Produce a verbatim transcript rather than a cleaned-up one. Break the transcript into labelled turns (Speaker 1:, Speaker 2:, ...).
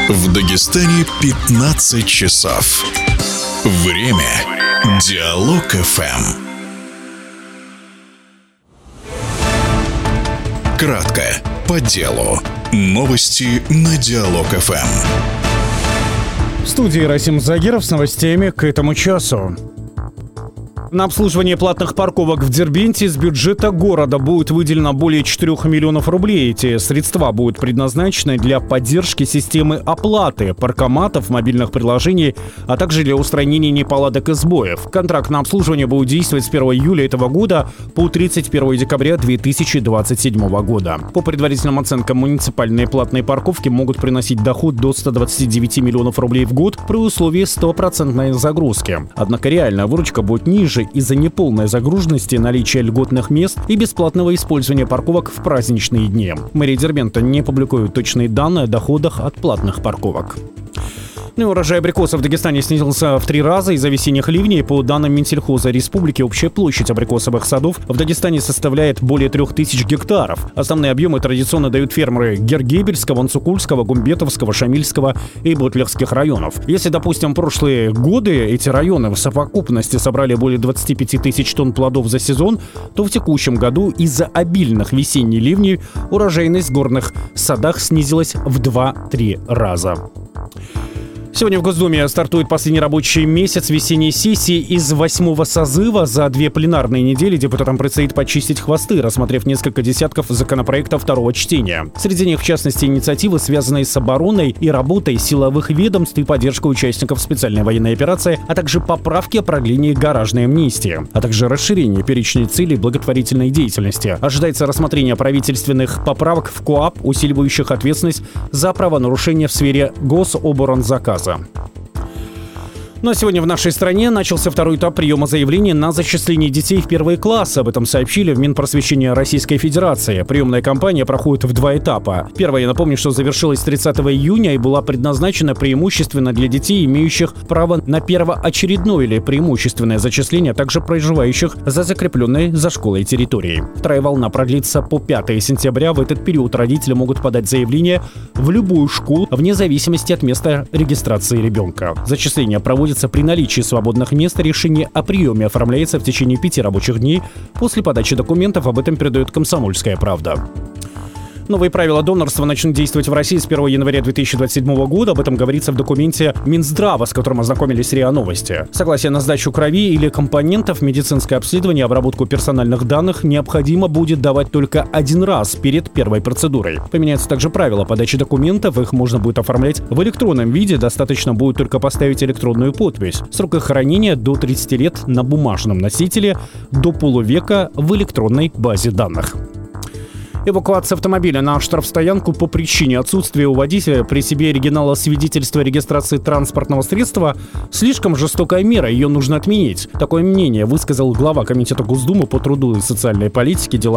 Speaker 1: В Дагестане пятнадцать часов. Время Диалог эф эм. Кратко, по делу. Новости на Диалог эф эм.
Speaker 2: В студии Расим Загиров с новостями к этому часу. На обслуживание платных парковок в Дербенте из бюджета города будет выделено более четырёх миллионов рублей. Эти средства будут предназначены для поддержки системы оплаты паркоматов, мобильных приложений, а также для устранения неполадок и сбоев. Контракт на обслуживание будет действовать с первого июля этого года по тридцать первого декабря две тысячи двадцать седьмого года. По предварительным оценкам, муниципальные платные парковки могут приносить доход до ста двадцати девяти миллионов рублей в год при условии стопроцентной загрузки. Однако реальная выручка будет ниже из-за неполной загруженности, наличия льготных мест и бесплатного использования парковок в праздничные дни. Мэрия Дербента не публикует точные данные о доходах от платных парковок. Ну, урожай абрикосов в Дагестане снизился в три раза из-за весенних ливней. По данным Минсельхоза Республики, общая площадь абрикосовых садов в Дагестане составляет более трех тысяч гектаров. Основные объемы традиционно дают фермеры Гергебельского, Анцукульского, Гумбетовского, Шамильского и Бутлехских районов. Если, допустим, в прошлые годы эти районы в совокупности собрали более двадцати пяти тысяч тонн плодов за сезон, то в текущем году из-за обильных весенних ливней урожайность в горных садах снизилась в два-три раза. Сегодня в Госдуме стартует последний рабочий месяц весенней сессии из восьмого созыва. За две пленарные недели депутатам предстоит почистить хвосты, рассмотрев несколько десятков законопроектов второго чтения. Среди них, в частности, инициативы, связанные с обороной и работой силовых ведомств и поддержкой участников специальной военной операции, а также поправки о продлении гаражной амнистии, а также расширение перечня целей благотворительной деятельности. Ожидается рассмотрение правительственных поправок в КоАП, усиливающих ответственность за правонарушения в сфере гособоронзаказа. Ну а сегодня в нашей стране начался второй этап приема заявлений на зачисление детей в первые классы. Об этом сообщили в Минпросвещения Российской Федерации. Приемная кампания проходит в два этапа. Первая, я напомню, что завершилась тридцатого июня и была предназначена преимущественно для детей, имеющих право на первоочередное или преимущественное зачисление, а также проживающих за закрепленной за школой территорией. Вторая волна продлится по пятого сентября. В этот период родители могут подать заявление в любую школу вне зависимости от места регистрации ребенка. Зачисление проводится при наличии свободных мест. Решение о приеме оформляется в течение пяти рабочих дней после подачи документов. Об этом передает «Комсомольская правда». Новые правила донорства начнут действовать в России с первого января две тысячи двадцать седьмого года. Об этом говорится в документе Минздрава, с которым ознакомились РИА Новости. Согласие на сдачу крови или компонентов, медицинское обследование, обработку персональных данных необходимо будет давать только один раз перед первой процедурой. Поменяются также правила подачи документов. Их можно будет оформлять в электронном виде. Достаточно будет только поставить электронную подпись. Срок их хранения до тридцати лет на бумажном носителе, до полувека в электронной базе данных. Эвакуация автомобиля на штрафстоянку по причине отсутствия у водителя при себе оригинала свидетельства о регистрации транспортного средства – слишком жестокая мера, ее нужно отменить. Такое мнение высказал глава Комитета Госдумы по труду и социальной политике, делам